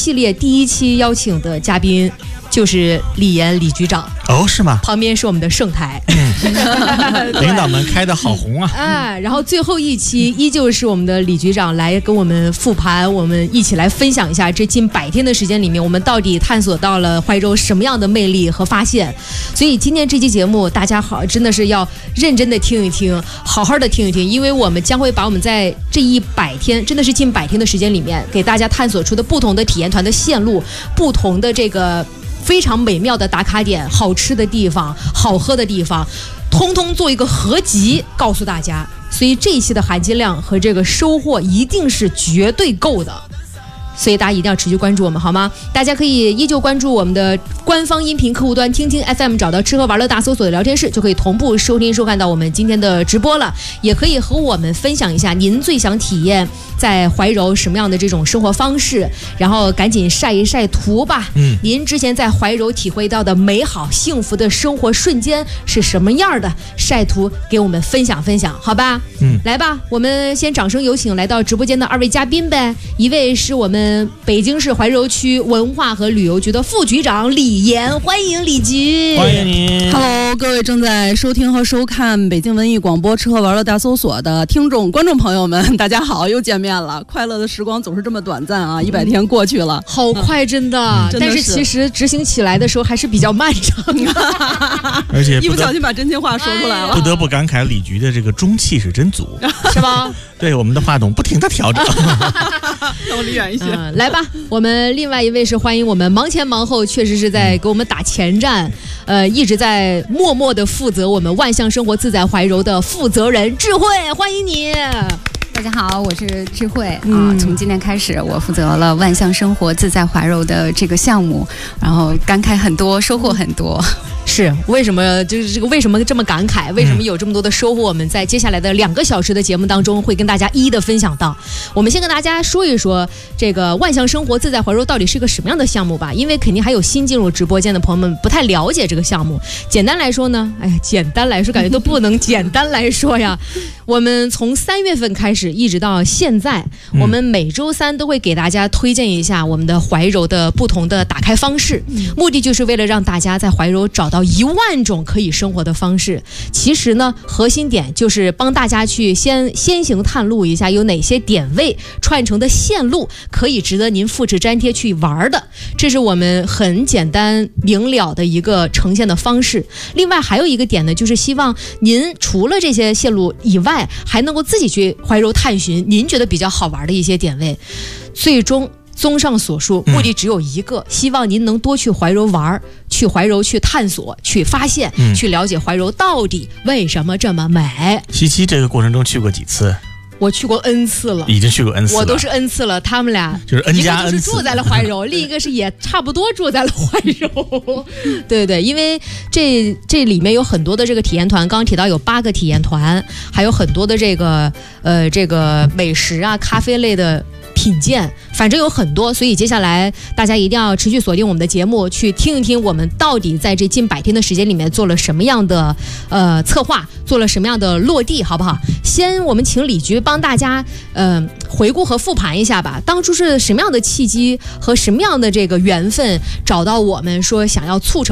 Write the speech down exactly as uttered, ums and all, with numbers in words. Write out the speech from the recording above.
系列第一期邀请的嘉宾就是李岩李局长。 哦，是吗？ 旁边是我们的盛台， 嗯、领导们开的好红啊！ 啊，然后最后一期依旧是我们的李局长来跟我们复盘，我们一起来分享一下这近百天的时间里面，我们到底探索到了怀柔什么样的魅力和发现。所以今天这期节目，大家好，真的是要认真的听一听，好好的听一听，因为我们将会把我们在这一百天，真的是近百天的时间里面，给大家探索出的不同的体验团的线路，不同的这个非常美妙的打卡点，好吃的地方，好喝的地方，通通做一个合集告诉大家。所以这一期的含金量和这个收获一定是绝对够的，所以大家一定要持续关注我们，好吗？大家可以依旧关注我们的官方音频客户端听听 F M， 找到吃喝玩乐大搜索的聊天室，就可以同步收听收看到我们今天的直播了。也可以和我们分享一下您最想体验在怀柔什么样的这种生活方式，然后赶紧晒一晒图吧。嗯，您之前在怀柔体会到的美好幸福的生活瞬间是什么样的？晒图给我们分享分享，好吧？嗯，来吧，我们先掌声有请来到直播间的二位嘉宾呗。一位是我们北京市怀柔区文化和旅游局的副局长李岩，欢迎李局。 欢迎您。 Hello， 各位正在收听和收看北京文艺广播吃喝玩乐大搜索的听众观众朋友们，大家好，又见面了。快乐的时光总是这么短暂啊，一百天过去了， 好快，真的、嗯、真的是。但是其实执行起来的时候还是比较漫长的而且一不小心把真心话说出来了， 不得不感慨李局的这个中气是真足是吧？ 对，我们的话筒不停的调整让我离远一些、 嗯、来吧，我们另外一位是欢迎我们忙前忙后，确实是在给我们打前站，呃，一直在默默的负责我们万象生活自在怀柔的负责人智慧，欢迎你。 大家好，我是智慧啊、嗯。从今天开始，我负责了万象生活自在怀柔的这个项目，然后感慨很多，收获很多。 是为什么？就是这个为什么这么感慨？为什么有这么多的收获？我们在接下来的两个小时的节目当中会跟大家一一的分享到。我们先跟大家说一说这个万象生活自在怀柔到底是个什么样的项目吧，因为肯定还有新进入直播间的朋友们不太了解这个项目。简单来说呢，哎呀，简单来说感觉都不能简单来说呀。我们从三月份开始一直到现在，我们每周三都会给大家推荐一下我们的怀柔的不同的打开方式，目的就是为了让大家在怀柔找到一万种可以生活的方式。其实呢，核心点就是帮大家去先先行探路一下有哪些点位串成的线路可以值得您复制粘贴去玩的，这是我们很简单明了的一个呈现的方式。另外还有一个点呢，就是希望您除了这些线路以外，还能够自己去怀柔探寻您觉得比较好玩的一些点位。最终综上所述，目的只有一个、嗯、希望您能多去怀柔玩，去怀柔去探索，去发现、嗯、去了解怀柔到底为什么这么美。 西西这个过程中去过几次？ 我去过 N 次了， 已经去过 N 次了， 我都是 N 次了。他们俩就是 N 加 N 次， 一个就是住在了怀柔，另一个是也差不多住在了怀柔。对对，因为这这里面有很多的这个体验团，刚刚提到有八个体验团，还有很多的这个呃这个美食啊、咖啡类的品鉴，反正有很多，所以接下来大家一定要持续锁定我们的节目，去听一听我们到底在这近百天的时间里面做了什么样的呃策划，做了什么样的落地，好不好？先我们请李局帮大家呃回顾和复盘一下吧，当初是什么样的契机和什么样的这个缘分找到我们说想要促成